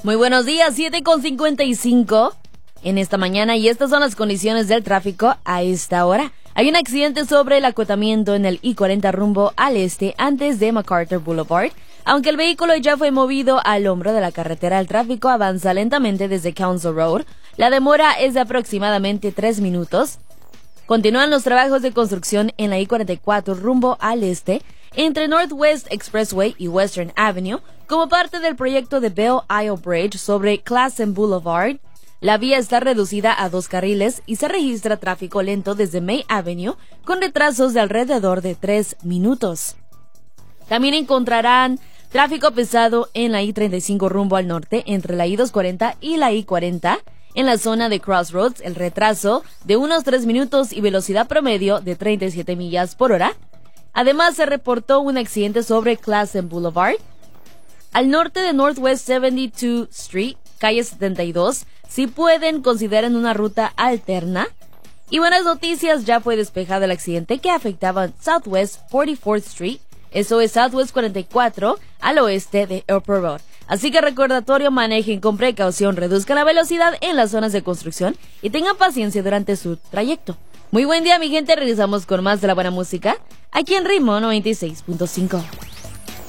Muy buenos días, 7:55 en esta mañana y estas son las condiciones del tráfico a esta hora. Hay un accidente sobre el acotamiento en el I-40 rumbo al este antes de MacArthur Boulevard. Aunque el vehículo ya fue movido al hombro de la carretera, el tráfico avanza lentamente desde Council Road. La demora es de aproximadamente 3 minutos. Continúan los trabajos de construcción en la I-44 rumbo al este entre Northwest Expressway y Western Avenue como parte del proyecto de Belle Isle Bridge sobre Classen Boulevard. La vía está reducida a 2 carriles y se registra tráfico lento desde May Avenue con retrasos de alrededor de 3 minutos. También encontrarán tráfico pesado en la I-35 rumbo al norte entre la I-240 y la I-40. En la zona de Crossroads, el retraso de unos 3 minutos y velocidad promedio de 37 millas por hora. Además, se reportó un accidente sobre Classen Boulevard. Al norte de Northwest 72th Street, calle 72, si pueden, consideren una ruta alterna. Y buenas noticias, ya fue despejado el accidente que afectaba Southwest 44th Street. Eso es Southwest 44 al oeste de Airport Road. Así que recordatorio, manejen con precaución, reduzcan la velocidad en las zonas de construcción y tengan paciencia durante su trayecto. Muy buen día, mi gente, regresamos con más de la buena música aquí en Ritmo 96.5.